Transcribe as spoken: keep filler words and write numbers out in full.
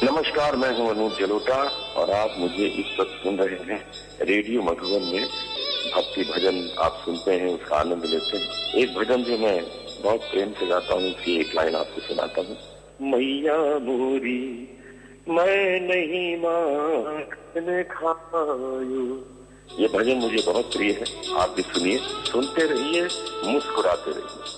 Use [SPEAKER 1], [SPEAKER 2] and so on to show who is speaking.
[SPEAKER 1] नमस्कार, मैं हूं अनूप जलोटा और आप मुझे इस वक्त सुन रहे हैं रेडियो मधुबन में। भक्ति भजन आप सुनते हैं, उसका आनंद लेते हैं। एक भजन जो मैं बहुत प्रेम से गाता हूँ, उसकी एक लाइन आपको सुनाता हूँ। मैया मोरी मैं नहीं माखन खायो। ये भजन मुझे बहुत प्रिय है, आप भी सुनिए, सुनते रहिए, मुस्कुराते रहिए।